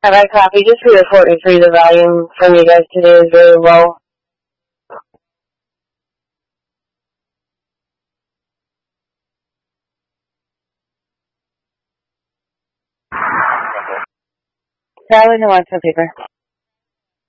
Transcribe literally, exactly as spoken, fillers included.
Have I copy? Just for the forty-three, the volume from you guys today is very low. Charlie, no answer paper.